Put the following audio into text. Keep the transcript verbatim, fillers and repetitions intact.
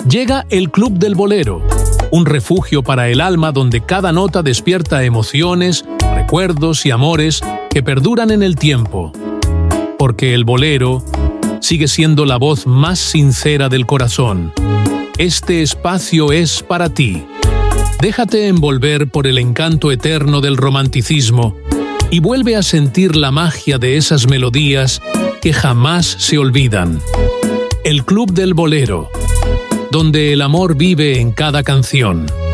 Llega el Club del Bolero, un refugio para el alma donde cada nota despierta emociones, recuerdos y amores que perduran en el tiempo. Porque el bolero sigue siendo la voz más sincera del corazón. Este espacio es para ti. Déjate envolver por el encanto eterno del romanticismo y vuelve a sentir la magia de esas melodías que jamás se olvidan. El Club del Bolero, donde el amor vive en cada canción.